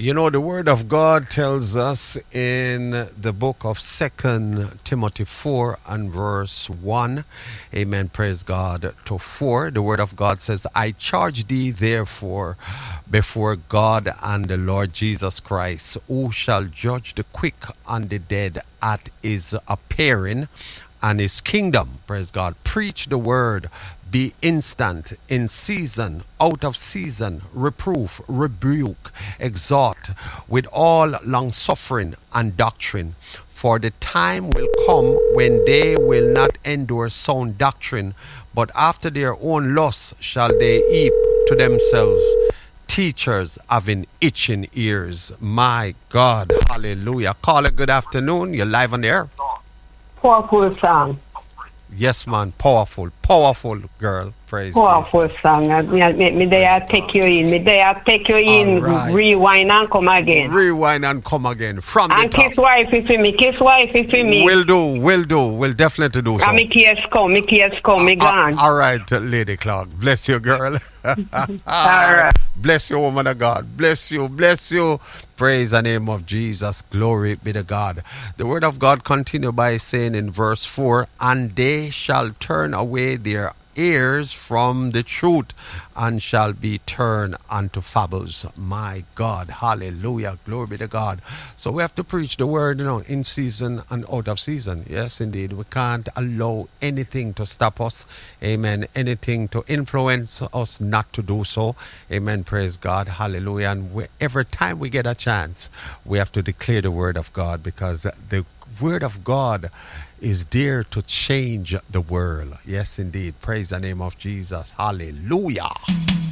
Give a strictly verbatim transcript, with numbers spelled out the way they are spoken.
You know, the Word of God tells us in the book of Second Timothy four and verse one, amen, praise God, to four, the Word of God says, I charge thee therefore before God and the Lord Jesus Christ, who shall judge the quick and the dead at his appearing and his kingdom. Praise God. Preach the word. Be instant, in season, out of season, reproof, rebuke, exhort with all long suffering and doctrine. For the time will come when they will not endure sound doctrine, but after their own lusts shall they heap to themselves teachers having itching ears. My God, hallelujah. Call it good afternoon. You're live on the air. Powerful song. Yes, man. Powerful. Powerful girl. Praise Powerful Jesus. song. I, me, me, me there I take you in. Me there I take you in. right. Rewind and come again. Rewind and come again. From and the top. kiss wifey for me. Kiss wifey for me. Will do. Will do. Will definitely do so. And me kiss come. Me kiss come. Me Uh, gone. all right, Lady Clark. Bless you, girl. All right. Bless you, woman of God. Bless you. Bless you. Praise the name of Jesus. Glory be to God. The word of God continue by saying in verse four, and they shall turn away their ears from the truth and shall be turned unto fables. My God. Hallelujah. Glory be to God. So we have to preach the word, you know, in season and out of season. Yes, indeed. We can't allow anything to stop us. Amen. Anything to influence us not to do so. Amen. Praise God. Hallelujah. And we, every time we get a chance, we have to declare the word of God, because the word of God is there to change the world. Yes, indeed. Praise the name of Jesus. Hallelujah.